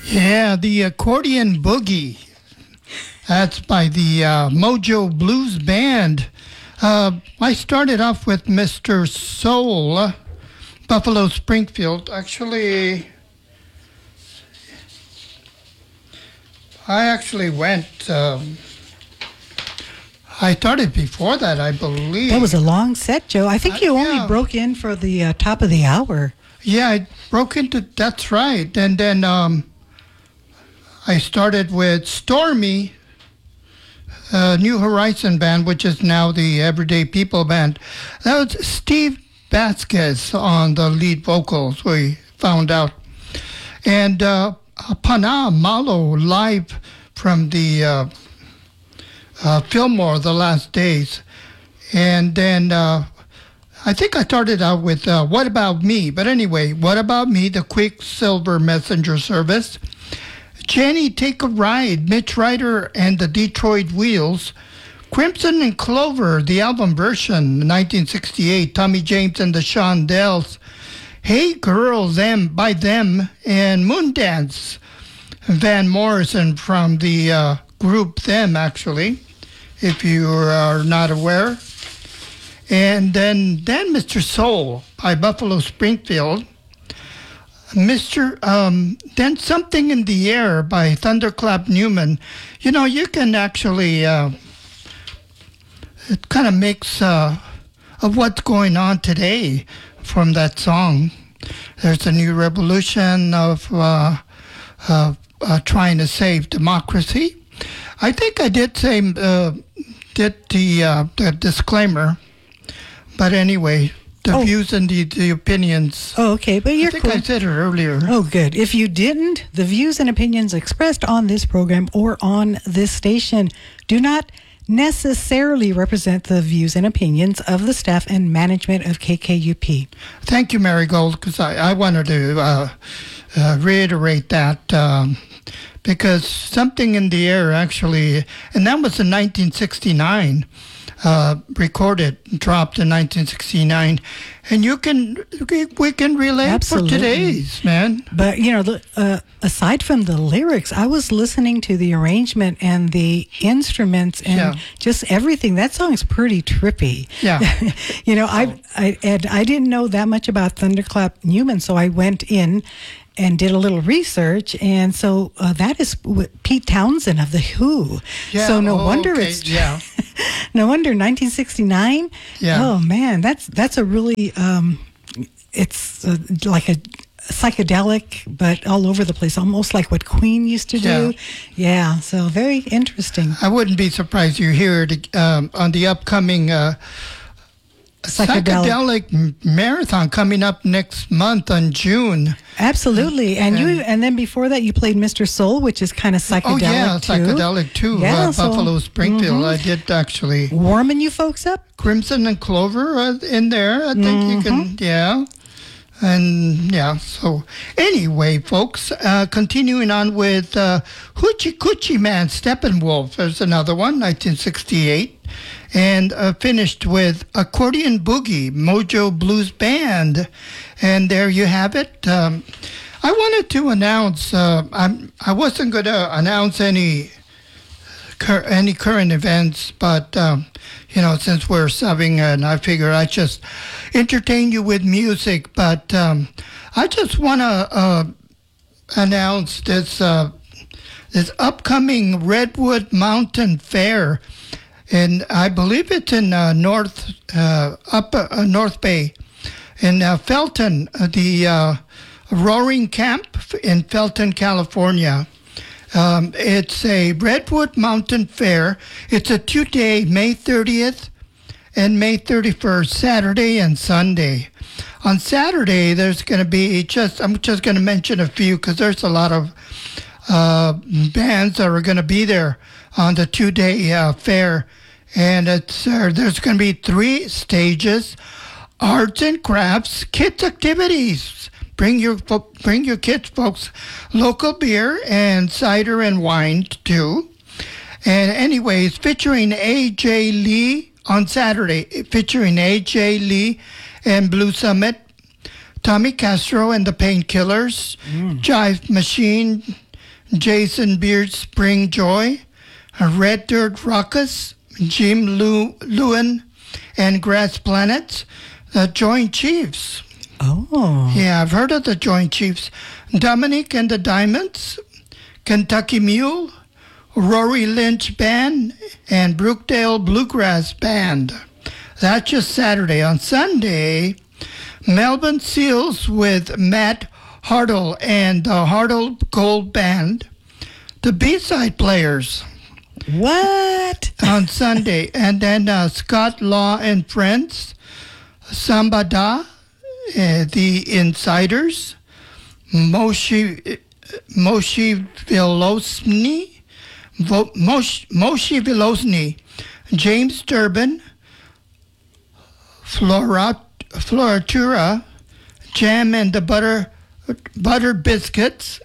Yeah, the Accordion Boogie. That's by the Mojo Blues Band. I started off with Mr. Soul, Buffalo Springfield. Actually, I actually went. I started before that, I believe. That was a long set, Joe. I think you only broke in for the top of the hour. Yeah, I broke into. That's right, and then I started with Stormy, New Horizon Band, which is now the Everyday People Band. That was Steve Vasquez on the lead vocals, we found out. And Pana Malo live from the Fillmore, The Last Days. And then I think I started out with What About Me? But anyway, What About Me, the Quicksilver Messenger Service. Jenny, Take a Ride, Mitch Ryder and the Detroit Wheels. Crimson and Clover, the album version, 1968. Tommy James and the Shondells. Hey Girl, Them, by Them, and Moondance. Van Morrison from the group Them, actually, if you are not aware. And then Mr. Soul by Buffalo Springfield. Then Something in the Air by Thunderclap Newman. You know, you can actually, it kind of makes of what's going on today from that song. There's a new revolution of trying to save democracy. I think I did say, did the disclaimer, but anyway, the views and the opinions. Oh, okay, but you're I think cool. I said it earlier. Oh, good. If you didn't, the views and opinions expressed on this program or on this station do not necessarily represent the views and opinions of the staff and management of KKUP. Thank you, Marigold, because I wanted to reiterate that because Something in the Air actually, and that was in 1969. Recorded, dropped in 1969, and we can relate Absolutely. for today's, man. But you know, aside from the lyrics, I was listening to the arrangement and the instruments and just everything. That song's pretty trippy. Yeah. You know, I didn't know that much about Thunderclap Newman, so I went in and did a little research, and so that is Pete Townsend of The Who. Yeah, so no wonder okay. it's Yeah. no wonder 1969. Yeah. Oh man, that's a really it's like a psychedelic, but all over the place, almost like what Queen used to do. Yeah. So very interesting. I wouldn't be surprised you hear it on the upcoming psychedelic marathon coming up next month on June. Absolutely, and then before that you played Mr. Soul, which is kind of psychedelic. Oh yeah, too. Psychedelic too. Yeah, Buffalo Springfield. I did actually warming you folks up. Crimson and Clover in there. I think you can. Yeah. And yeah, so anyway, folks, continuing on with Hoochie Coochie Man, Steppenwolf. There's another one, 1968. And finished with Accordion Boogie, Mojo Blues Band. And there you have it. I wanted to announce, I wasn't going to announce any current events, but, you know, since we're subbing, and I figure I just entertain you with music. But I just want to announce this upcoming Redwood Mountain Fair. And I believe it's in North Bay, in Felton, the Roaring Camp in Felton, California. It's a Redwood Mountain Fair. It's a 2-day, May 30th and May 31st, Saturday and Sunday. On Saturday, there's going to be I'm just going to mention a few because there's a lot of bands that are going to be there on the 2-day fair. And there's going to be 3 stages, arts and crafts, kids activities. Bring your kids, folks. Local beer and cider and wine, too. And anyways, featuring A.J. Lee on Saturday, featuring A.J. Lee and Blue Summit, Tommy Castro and the Painkillers, Jive Machine, Jason Beard's Spring Joy, Red Dirt Ruckus, Jim Lewin, and Grass Planets, the Joint Chiefs. Oh. Yeah, I've heard of the Joint Chiefs. Dominic and the Diamonds, Kentucky Mule, Rory Lynch Band, and Brookdale Bluegrass Band. That's just Saturday. On Sunday, Melbourne Seals with Matt Hartle and the Hartle Gold Band. The B-side players. What? On Sunday. And then Scott Law and Friends, Sambada, the Insiders, Moshe Vilosny, James Durbin, Floratura, Jam and the Butter Biscuits,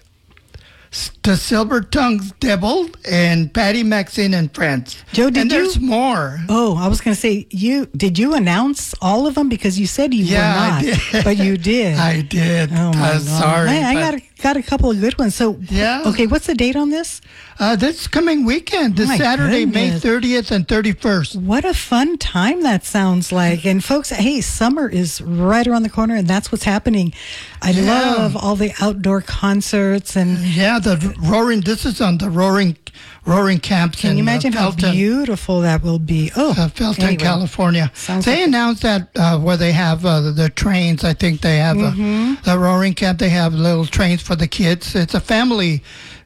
the Silver Tongues Devil, and Patty Maxine and Friends. Joe, and there's more. Oh, I was going to say, did you announce all of them? Because you said you were not, I did. But you did. I did. Oh, my God. Sorry. I got a couple of good ones. So, yeah. Okay, what's the date on this? This coming weekend, this My Saturday, goodness. May 30th and 31st. What a fun time that sounds like. And folks, hey, summer is right around the corner, and that's what's happening. I love all the outdoor concerts and yeah, this is on the roaring camps. Can you imagine how beautiful that will be? Oh, Felton, anyway. California. They announced that where they have the trains. I think they have the roaring camp. They have little trains for the kids. It's a family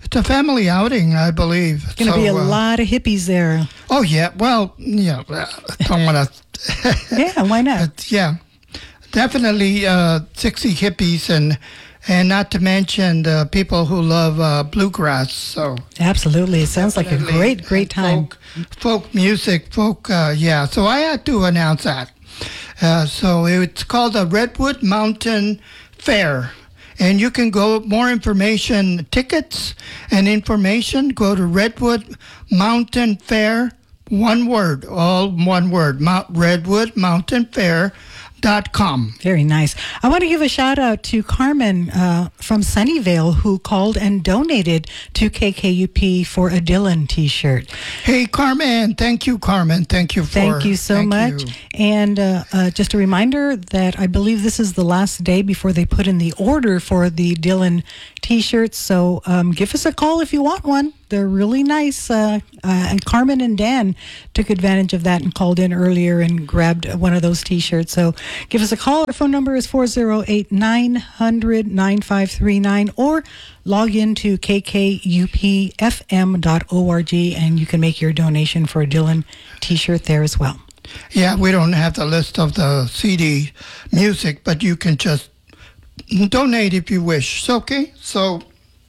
outing, I believe. It's going to be a lot of hippies there. Oh yeah. Well, yeah. Don't want to. Yeah, why not? Yeah, definitely 60 hippies and not to mention the people who love bluegrass. So absolutely, it sounds like a great time. Folk music, yeah. So I had to announce that. So it's called the Redwood Mountain Fair. And you can go, more information, tickets and information, go to Redwood Mountain Fair, one word, all one word, Redwood Mountain Fair.com. Very nice. I want to give a shout out to Carmen from Sunnyvale who called and donated to KKUP for a Dylan t-shirt. Hey, Carmen. Thank you, Carmen. Thank you so much. You. And just a reminder that I believe this is the last day before they put in the order for the Dylan t-shirts. So give us a call if you want one. They're really nice. And Carmen and Dan took advantage of that and called in earlier and grabbed one of those t-shirts. So give us a call. Our phone number is 408-900-9539 or log into kkupfm.org and you can make your donation for a Dylan t-shirt there as well. Yeah, we don't have the list of the CD music, but you can just donate if you wish. Okay, so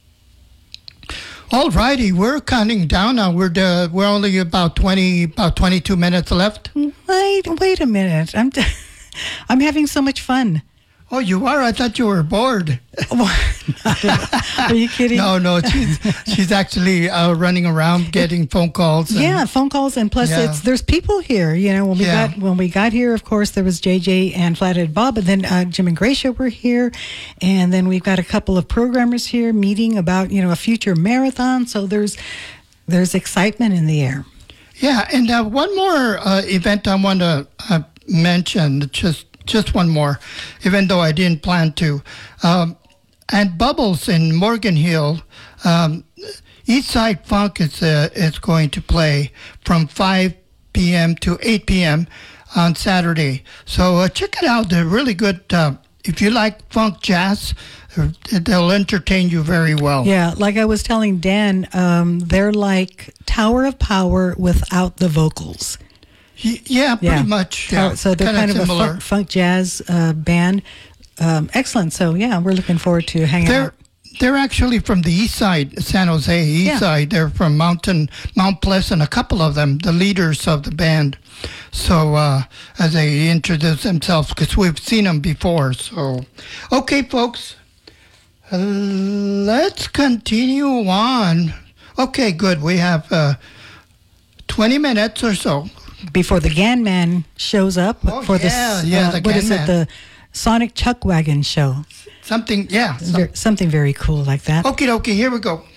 all righty, we're counting down now. We're only about 22 minutes left. Wait a minute. I'm having so much fun. Oh, you are? I thought you were bored. Are you kidding? No, she's actually running around getting phone calls. Phone calls, and plus there's people here. You know, when we got here, of course, there was JJ and Flathead Bob, and then Jim and Gracia were here, and then we've got a couple of programmers here meeting about a future marathon. So there's excitement in the air. Yeah, and one more event I want to mention, just one more, even though I didn't plan to. And Bubbles in Morgan Hill, Eastside Funk is going to play from 5 p.m. to 8 p.m. on Saturday. So check it out. They're really good. If you like funk jazz, they'll entertain you very well. Yeah, like I was telling Dan, they're like Tower of Power without the vocals. Yeah, pretty much. Yeah. So they're kind of a funk jazz band. Excellent. So, yeah, we're looking forward to hanging out. They're actually from the east side, San Jose east side. They're from Mount Pleasant, a couple of them, the leaders of the band. So as they introduce themselves, because we've seen them before. So, okay, folks, let's continue on. Okay, good. We have 20 minutes or so before the GAN Man shows up the what is it, the Sonic Chuck Wagon show. Something very cool like that. Okay, here we go.